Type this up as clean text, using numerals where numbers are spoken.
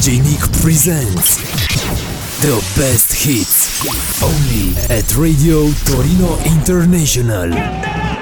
DJ Nick presents the best hits only at Radio Torino International.